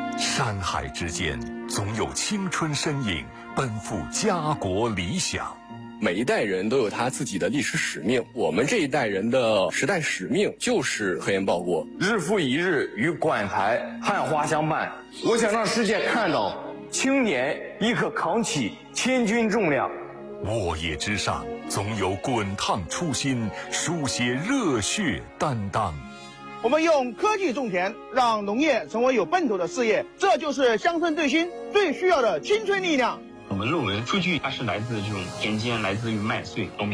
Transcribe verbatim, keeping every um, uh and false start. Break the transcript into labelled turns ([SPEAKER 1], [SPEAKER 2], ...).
[SPEAKER 1] 山海之间，总有青春身影奔赴家国理想。
[SPEAKER 2] 每一代人都有他自己的历史使命，我们这一代人的时代使命就是核烟报国。
[SPEAKER 3] 日复一日与管台汉花相伴，我想让世界看到青年亦可扛起千钧重量。
[SPEAKER 1] 沃野之上，总有滚烫初心，书写热血担当。
[SPEAKER 4] 我们用科技种田，让农业成为有奔头的事业，这就是乡村振兴最需要的青春力量。
[SPEAKER 5] 我们论文数据它是来自这种田间，来自于麦穗农民。